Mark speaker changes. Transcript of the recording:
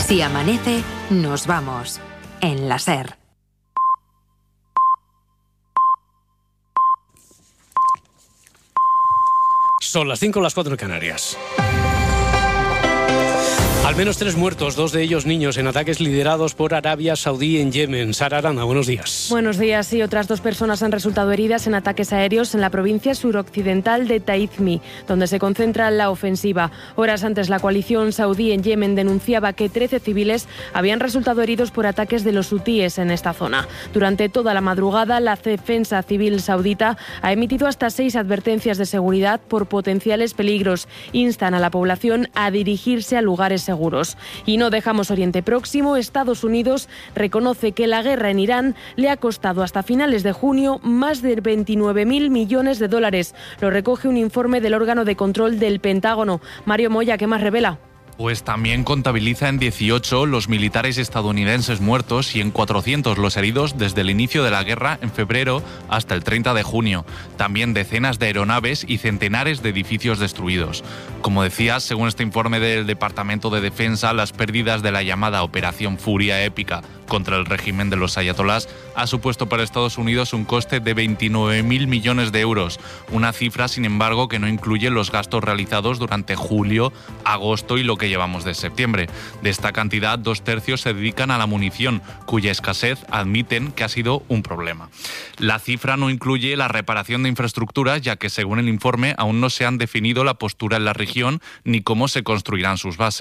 Speaker 1: Si amanece, nos vamos. En la SER.
Speaker 2: Son las 5, las 4 en Canarias. Al menos 3 muertos, 2 de ellos niños, en ataques liderados por Arabia Saudí en Yemen. Sara Arana, buenos días.
Speaker 3: Buenos días. Y otras 2 personas han resultado heridas en ataques aéreos en la provincia suroccidental de Taizmi, donde se concentra la ofensiva. Horas antes, la coalición saudí en Yemen denunciaba que 13 civiles habían resultado heridos por ataques de los hutíes en esta zona. Durante toda la madrugada, la defensa civil saudita ha emitido hasta 6 advertencias de seguridad por potenciales peligros. Instan a la población a dirigirse a lugares seguros. Y no dejamos Oriente Próximo. Estados Unidos reconoce que la guerra en Irán le ha costado hasta finales de junio más de 29.000 millones de dólares. Lo recoge un informe del órgano de control del Pentágono. Mario Moya, ¿qué más revela?
Speaker 4: Pues también contabiliza en 18 los militares estadounidenses muertos y en 400 los heridos desde el inicio de la guerra en febrero hasta el 30 de junio. También decenas de aeronaves y centenares de edificios destruidos. Como decía, según este informe del Departamento de Defensa, las pérdidas de la llamada Operación Furia Épica contra el régimen de los ayatolás ha supuesto para Estados Unidos un coste de 29.000 millones de euros. Una cifra, sin embargo, que no incluye los gastos realizados durante julio, agosto y lo que llevamos de septiembre. De esta cantidad, 2/3 se dedican a la munición, cuya escasez admiten que ha sido un problema. La cifra no incluye la reparación de infraestructuras, ya que según el informe aún no se han definido la postura en la región ni cómo se construirán sus bases.